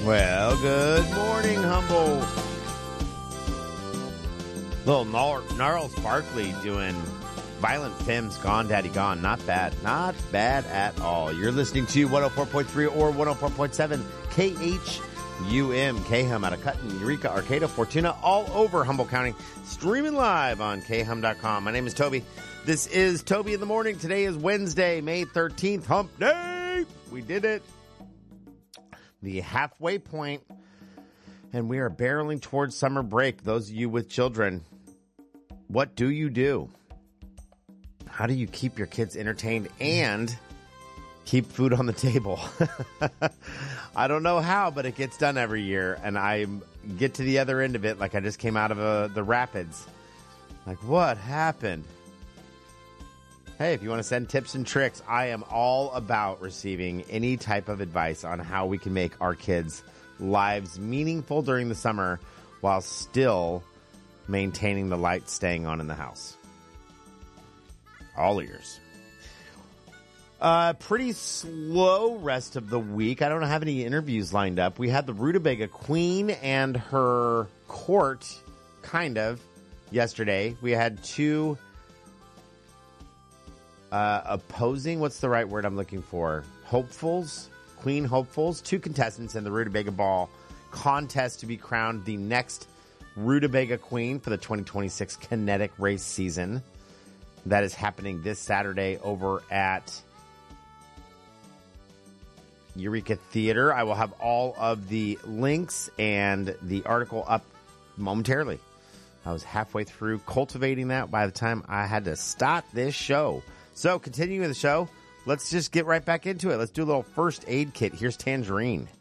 Well, good morning, Humble. Little Gnarls Barkley doing Violent Femmes, Gone Daddy Gone. Not bad. Not bad at all. You're listening to 104.3 or 104.7 KHUM. KHUM out of Cutton, Eureka, Arcata, Fortuna, all over Humboldt County. Streaming live on khum.com. My name is Toby. This is Toby in the Morning. Today is Wednesday, May 13th. Hump Day! We did it. The halfway point, and we are barreling towards summer break. Those of you with children, what do you do? How do you keep your kids entertained and keep food on the table? I don't know how, but it gets done every year, and I get to the other end of it like I just came out of the rapids. Like, what happened? Hey, if you want to send tips and tricks, I am all about receiving any type of advice on how we can make our kids' lives meaningful during the summer while still maintaining the lights staying on in the house. All ears. Pretty slow rest of the week. I don't have any interviews lined up. We had the Rutabaga Queen and her court, kind of, yesterday. We had two opposing, what's the right word I'm looking for? Hopefuls, Queen Hopefuls, two contestants in the Rutabaga Ball contest to be crowned the next Rutabaga Queen for the 2026 kinetic race season. That is happening this Saturday over at Eureka Theater. I will have all of the links and the article up momentarily. I was halfway through cultivating that by the time I had to start this show. So, continuing the show, let's just get right back into it. Let's do a little first aid kit. Here's Tangerine.